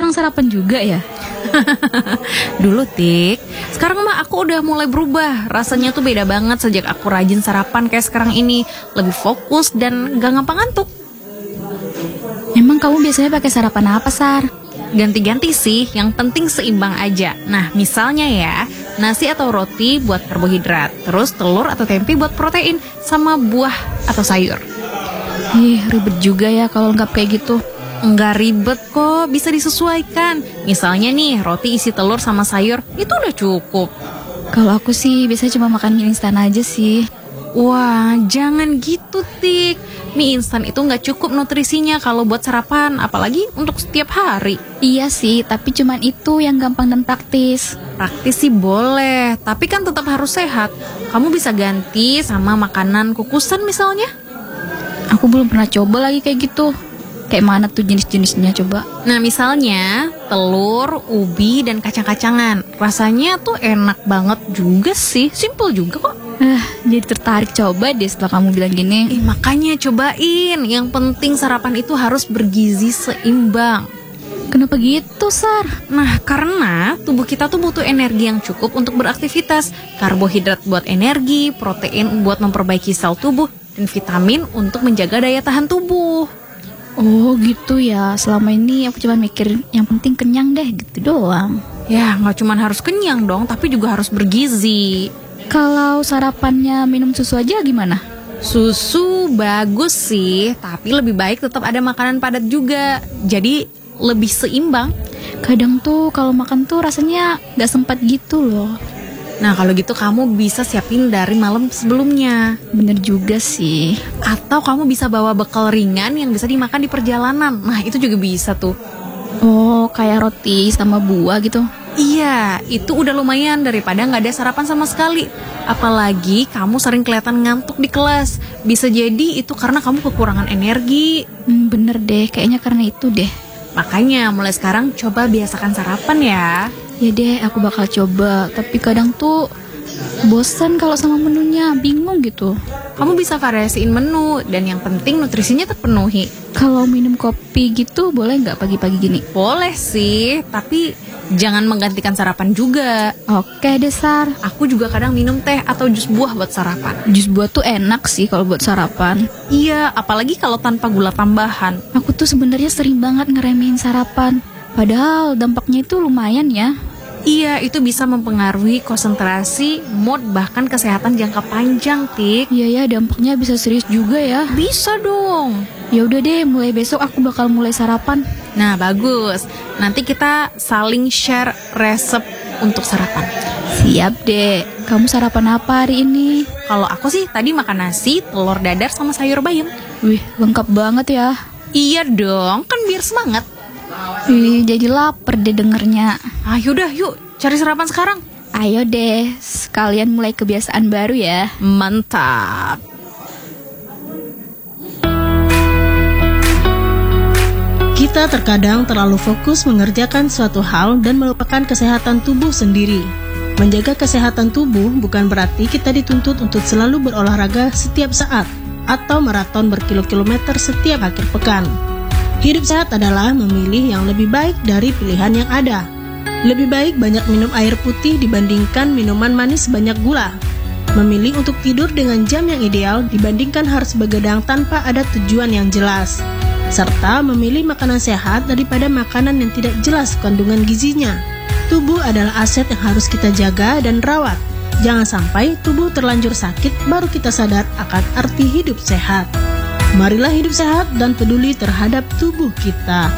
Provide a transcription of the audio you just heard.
sekarang sarapan juga ya? Dulu, Tik. Sekarang mah aku udah mulai berubah. Rasanya tuh beda banget sejak aku rajin sarapan kayak sekarang ini. Lebih fokus dan gak gampang ngantuk. Emang kamu biasanya pakai sarapan apa, Sar? Ganti-ganti sih, yang penting seimbang aja. Nah, misalnya ya, nasi atau roti buat karbohidrat, terus telur atau tempe buat protein, sama buah atau sayur. Ribet juga ya kalau nggak kayak gitu. Enggak ribet kok, bisa disesuaikan. Misalnya nih, roti isi telur sama sayur, itu udah cukup. Kalau aku sih biasanya cuma makan mie instan aja sih. Wah, jangan gitu, Tik. Mie instan itu nggak cukup nutrisinya kalau buat sarapan, apalagi untuk setiap hari. Iya sih, tapi cuman itu yang gampang dan praktis. Praktis sih boleh, tapi kan tetap harus sehat. Kamu bisa ganti sama makanan kukusan misalnya. Aku belum pernah coba lagi kayak gitu. Kayak mana tuh jenis-jenisnya coba? Nah, misalnya telur, ubi, dan kacang-kacangan. Rasanya tuh enak banget juga sih, simple juga kok. Jadi tertarik coba deh setelah kamu bilang gini. Makanya cobain. Yang penting sarapan itu harus bergizi seimbang. Kenapa gitu, Sar? Nah, karena tubuh kita tuh butuh energi yang cukup untuk beraktivitas. Karbohidrat buat energi, protein buat memperbaiki sel tubuh, dan vitamin untuk menjaga daya tahan tubuh. Oh gitu ya, selama ini aku cuma mikir yang penting kenyang deh gitu doang. Ya, gak cuma harus kenyang dong, tapi juga harus bergizi. Kalau sarapannya minum susu aja gimana? Susu bagus sih, tapi lebih baik tetap ada makanan padat juga. Jadi lebih seimbang. Kadang tuh kalau makan tuh rasanya gak sempat gitu loh. Nah, kalau gitu kamu bisa siapin dari malam sebelumnya. Bener juga sih. Atau kamu bisa bawa bekal ringan yang bisa dimakan di perjalanan. Nah, itu juga bisa tuh. Oh, kayak roti sama buah gitu. Iya, itu udah lumayan daripada gak ada sarapan sama sekali. Apalagi kamu sering kelihatan ngantuk di kelas. Bisa jadi itu karena kamu kekurangan energi. Bener deh, kayaknya karena itu deh. Makanya mulai sekarang coba biasakan sarapan ya. Ya deh, aku bakal coba. Tapi kadang tuh bosan kalau sama menunya, bingung gitu. Kamu bisa variasiin menu dan yang penting nutrisinya terpenuhi. Kalau minum kopi gitu boleh nggak pagi-pagi gini? Boleh sih, tapi jangan menggantikan sarapan juga. Oke deh, Sar. Aku juga kadang minum teh atau jus buah buat sarapan. Jus buah tuh enak sih kalau buat sarapan. Iya, apalagi kalau tanpa gula tambahan. Aku tuh sebenarnya sering banget ngeremehin sarapan. Padahal dampaknya itu lumayan ya. Iya, itu bisa mempengaruhi konsentrasi, mood, bahkan kesehatan jangka panjang, Tik. Iya ya, dampaknya bisa serius juga ya. Bisa dong. Ya udah deh, mulai besok aku bakal mulai sarapan. Nah, bagus. Nanti kita saling share resep untuk sarapan. Siap deh. Kamu sarapan apa hari ini? Kalau aku sih tadi makan nasi, telur dadar sama sayur bayam. Wih, lengkap banget ya. Iya dong, kan biar semangat. Jadi lapar deh dengernya. Ayo dah, yuk cari sarapan sekarang. Ayo deh, sekalian mulai kebiasaan baru ya. Mantap. Kita terkadang terlalu fokus mengerjakan suatu hal dan melupakan kesehatan tubuh sendiri. Menjaga kesehatan tubuh bukan berarti kita dituntut untuk selalu berolahraga setiap saat atau maraton berkilo-kilometer setiap akhir pekan. Hidup sehat adalah memilih yang lebih baik dari pilihan yang ada. Lebih baik banyak minum air putih dibandingkan minuman manis banyak gula. Memilih untuk tidur dengan jam yang ideal dibandingkan harus begadang tanpa ada tujuan yang jelas. Serta memilih makanan sehat daripada makanan yang tidak jelas kandungan gizinya. Tubuh adalah aset yang harus kita jaga dan rawat. Jangan sampai tubuh terlanjur sakit baru kita sadar akan arti hidup sehat. Marilah hidup sehat dan peduli terhadap tubuh kita.